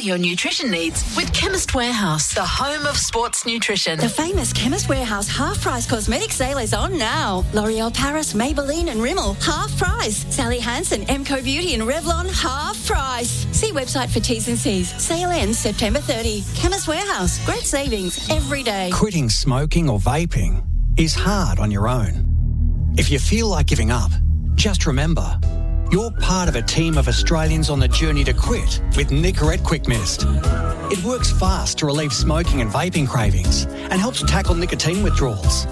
your nutrition needs with Chemist Warehouse, the home of sports nutrition. The famous Chemist Warehouse half-price cosmetic sale is on now. L'Oreal Paris, Maybelline and Rimmel, half price. Sally Hansen, Emco Beauty and Revlon, half price. See website for T's and C's. Sale ends September 30. Chemist Warehouse, great savings every day. Quitting smoking or vaping is hard on your own. If you feel like giving up, just remember, you're part of a team of Australians on the journey to quit with Nicorette Quick Mist. It works fast to relieve smoking and vaping cravings and helps tackle nicotine withdrawals.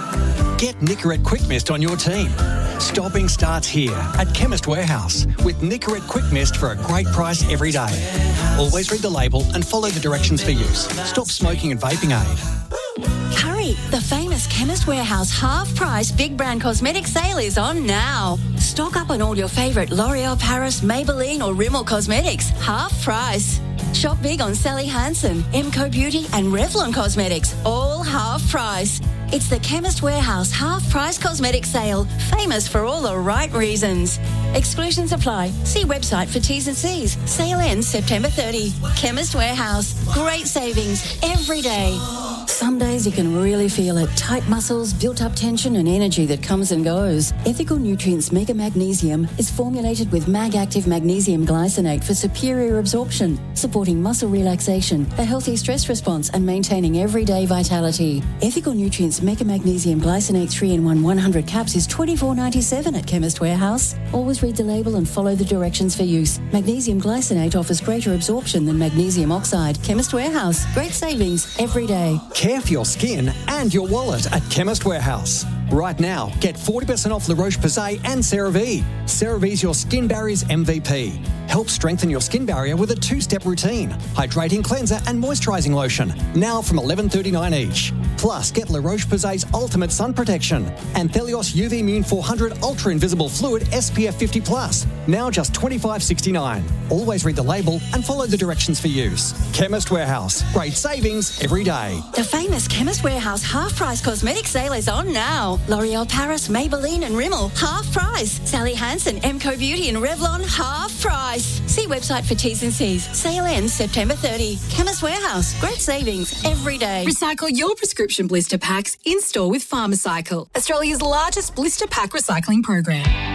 Get Nicorette Quick Mist on your team. Stopping starts here at Chemist Warehouse with Nicorette Quick Mist for a great price every day. Always read the label and follow the directions for use. Stop smoking and vaping aid. Hurry! The famous Chemist Warehouse half-price big brand cosmetic sale is on now. Stock up on all your favourite L'Oreal Paris, Maybelline or Rimmel cosmetics, half price. Shop big on Sally Hansen, Emco Beauty and Revlon cosmetics, all half price. It's the Chemist Warehouse half-price cosmetic sale, famous for all the right reasons. Exclusions apply. See website for T's and C's. Sale ends September 30. Chemist Warehouse. Great savings every day. Some days you can really feel it. Tight muscles, built-up tension and energy that comes and goes. Ethical Nutrients Mega Magnesium is formulated with Mag-Active Magnesium Glycinate for superior absorption, supporting muscle relaxation, a healthy stress response and maintaining everyday vitality. Ethical Nutrients Mega Magnesium Glycinate 3-in-1 100 caps is $24.97 at Chemist Warehouse. Always read the label and follow the directions for use. Magnesium glycinate offers greater absorption than magnesium oxide. Chemist Warehouse. Great savings every day. Care for your skin and your wallet at Chemist Warehouse. Right now, get 40% off La Roche-Posay and CeraVe. CeraVe's your skin barrier's MVP. Help strengthen your skin barrier with a 2-step routine. Hydrating cleanser and moisturising lotion. Now from $11.39 each. Plus, get La Roche-Posay's Ultimate Sun Protection and Thelios UV Immune 400 Ultra Invisible Fluid SPF 50+. Now just $25.69. Always read the label and follow the directions for use. Chemist Warehouse. Great savings every day. The famous Chemist Warehouse half-price cosmetic sale is on now. L'Oreal Paris, Maybelline and Rimmel, half price. Sally Hansen, Emco Beauty and Revlon, half price. See website for T's and C's. Sale ends September 30. Chemist Warehouse. Great savings every day. Recycle your prescription blister packs in-store with Pharmacycle, Australia's largest blister pack recycling program.